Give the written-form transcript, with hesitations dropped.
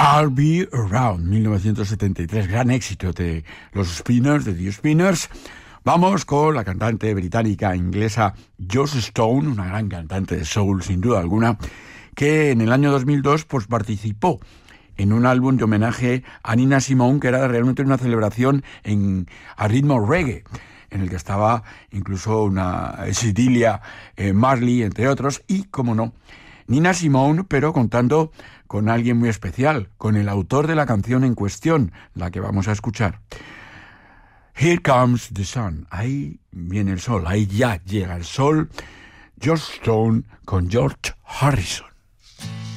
I'll Be Around, 1973, gran éxito de los Spinners, de The Spinners. Vamos con la cantante británica inglesa Joss Stone, una gran cantante de soul sin duda alguna, que en el año 2002 pues, participó en un álbum de homenaje a Nina Simone, que era realmente una celebración a ritmo reggae, en el que estaba incluso una Cecilia Marley, entre otros, y, como no, Nina Simone, pero contando con alguien muy especial, con el autor de la canción en cuestión, la que vamos a escuchar. Here Comes the Sun. Ahí viene el sol, ahí ya llega el sol. Joss Stone con George Harrison.